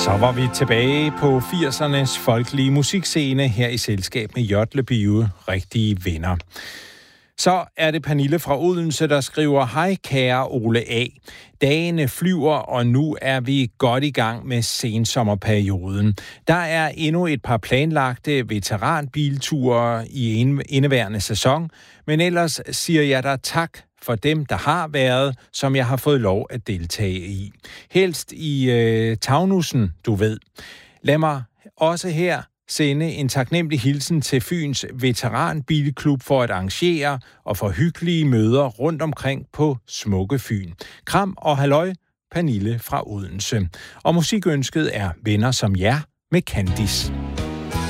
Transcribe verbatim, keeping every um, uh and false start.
Så var vi tilbage på firsernes folkelige musikscene her i selskab med Jodle Bio, rigtige venner. Så er det Pernille fra Odense, der skriver: Hej kære Ole A. Dagene flyver, og nu er vi godt i gang med sensommerperioden. Der er endnu et par planlagte veteranbilture i indeværende sæson, men ellers siger jeg dig tak for dem, der har været, som jeg har fået lov at deltage i. Helst i øh, Tagnussen, du ved. Lad mig også her sende en taknemmelig hilsen til Fyns Veteranbilklub for at arrangere og for hyggelige møder rundt omkring på smukke Fyn. Kram og halløj, Pernille fra Odense. Og musikønsket er Venner som jer med Candice.